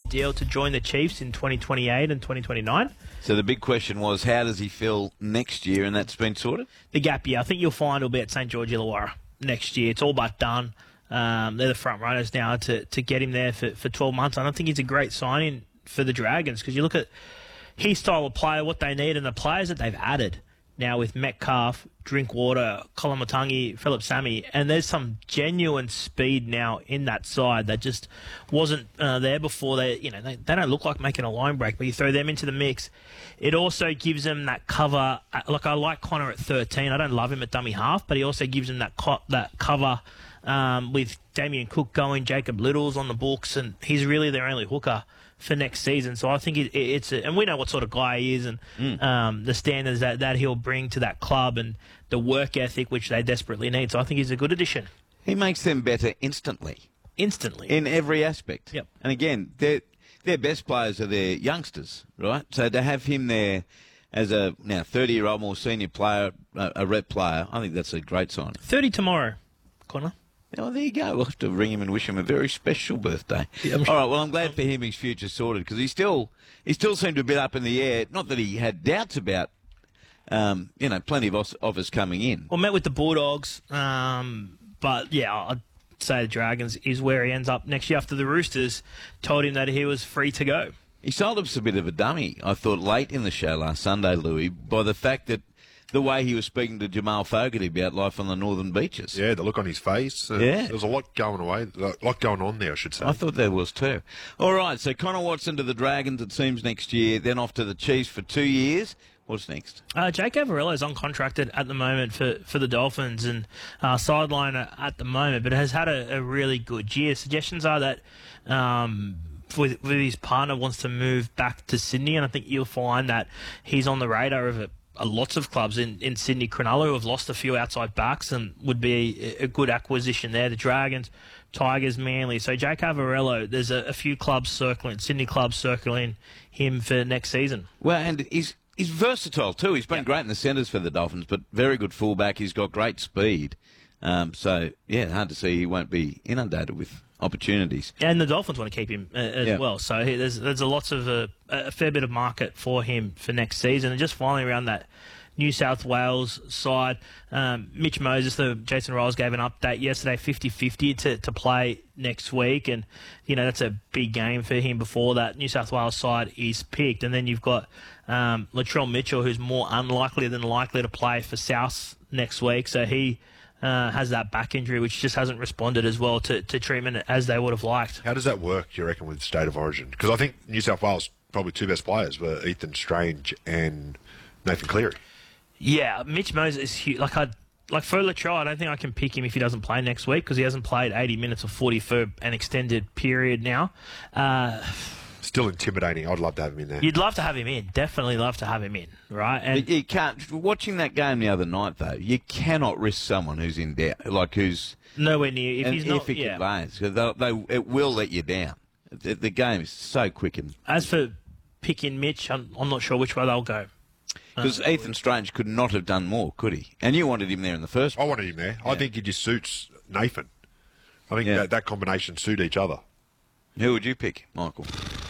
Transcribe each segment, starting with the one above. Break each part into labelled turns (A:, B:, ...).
A: deal to join the Chiefs in 2028 and 2029.
B: So the big question was, how does he feel next year? And that's been sorted?
A: The gap year, I think you'll find will be at St George Illawarra next year. It's all but done. They're the front runners now to get him there for 12 months. I don't think he's a great signing for the Dragons because you look at his style of player, what they need, and the players that they've added now with Metcalf, Drinkwater, Kolomatangi, Philip Sammy, and there's some genuine speed now in that side that just wasn't there before. They don't look like making a line break, but you throw them into the mix. It also gives them that cover. Like I like Connor at 13. I don't love him at dummy half, but he also gives them that cover with Damien Cook going, Jacob Little's on the books, and he's really their only hooker for next season. So I think and we know what sort of guy he is and the standards that he'll bring to that club and the work ethic which they desperately need. So I think he's a good addition.
B: He makes them better instantly.
A: In
B: every aspect.
A: Yep.
B: And again, their best players are their youngsters, right? So to have him there as a now 30-year-old more senior player, a rep player, I think that's a great sign.
A: 30 tomorrow, Connor.
B: Oh, there you go. We'll have to ring him and wish him a very special birthday.
A: Yeah,
B: All right, well, I'm glad for him his future's sorted because he still seemed a bit up in the air. Not that he had doubts about, plenty of offers coming in.
A: Well, met with the Bulldogs, but, yeah, I'd say the Dragons is where he ends up next year after the Roosters told him that he was free to go.
B: He sold us a bit of a dummy, I thought, late in the show last Sunday, Louis, by the fact that the way he was speaking to Jamal Fogarty about life on the northern beaches.
C: Yeah, the look on his face.
B: Yeah.
C: There was a lot going on there, I should say.
B: I thought there was too. All right, so Connor Watson to the Dragons, it seems, next year, then off to the Chiefs for 2 years. What's next?
A: Jake Averillo's uncontracted at the moment for the Dolphins and sideline at the moment, but has had a really good year. Suggestions are that with his partner wants to move back to Sydney, and I think you'll find that he's on the radar of lots of clubs in Sydney. Cronulla, who have lost a few outside backs and would be a good acquisition there. The Dragons, Tigers, Manly. So Jake Averillo, there's a few clubs circling, Sydney clubs circling him for next season.
B: Well, and he's versatile too. He's been great in the centres for the Dolphins, but very good fullback. He's got great speed. So, yeah, hard to see he won't be inundated with opportunities.
A: And the Dolphins want to keep him as well. So there's lots of a fair bit of market for him for next season. And just finally around that New South Wales side, Mitch Moses, Jason Ryles gave an update yesterday, 50-50 to play next week. And, that's a big game for him before that New South Wales side is picked. And then you've got Latrell Mitchell, who's more unlikely than likely to play for South next week. So he has that back injury, which just hasn't responded as well to treatment as they would have liked.
C: How does that work, you reckon, with State of Origin? Because I think New South Wales' probably two best players were Ethan Strange and Nathan Cleary.
A: Yeah, Mitch Moses is huge. Like for Latrell, I don't think I can pick him if he doesn't play next week because he hasn't played 80 minutes or 40 for an extended period now.
C: Still intimidating. I'd love to have him in there.
A: You'd love to have him in. Definitely love to have him in, right? And
B: you can't. Watching that game the other night, though, you cannot risk someone who's in doubt, who's
A: nowhere near. If he's not,
B: it will let you down. The game is so quick and.
A: As for picking Mitch, I'm not sure which way they'll go.
B: Because Ethan Strange could not have done more, could he? And you wanted him there in the first place.
C: I wanted him there. Yeah. I think he just suits Nathan. I think that combination suit each other.
B: Who would you pick, Michael?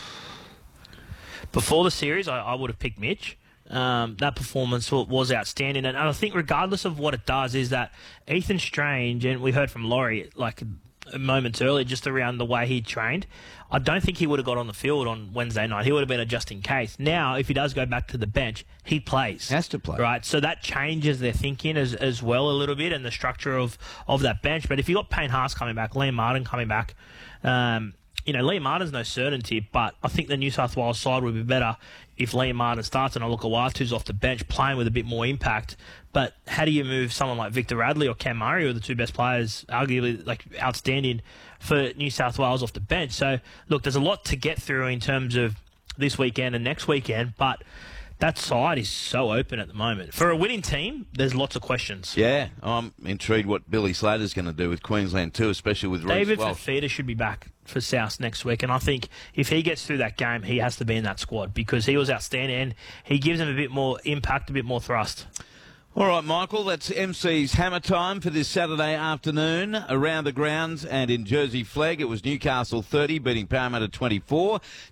A: Before the series, I would have picked Mitch. That performance was outstanding. And I think regardless of what it does is that Ethan Strange, and we heard from Laurie moments earlier just around the way he trained, I don't think he would have got on the field on Wednesday night. He would have been a just in case. Now, if he does go back to the bench, he plays.
B: Has to play.
A: Right, so that changes their thinking as well a little bit and the structure of that bench. But if you got Payne Haas coming back, Liam Martin coming back, Liam Martin's no certainty, but I think the New South Wales side would be better if Liam Martin starts and Olukawatu's off the bench playing with a bit more impact. But how do you move someone like Victor Radley or Cam Murray, who are the two best players, arguably outstanding for New South Wales off the bench? So, look, there's a lot to get through in terms of this weekend and next weekend, but that side is so open at the moment. For a winning team, there's lots of questions.
B: Yeah, I'm intrigued what Billy Slater's going to do with Queensland too, especially with
A: David
B: Reece Walsh.
A: Fifita should be back for South next week, and I think if he gets through that game, he has to be in that squad because he was outstanding and he gives them a bit more impact, a bit more thrust.
B: All right, Michael, that's MC's hammer time for this Saturday afternoon around the grounds and in Jersey Flegg. It was Newcastle 30 beating Parramatta 24.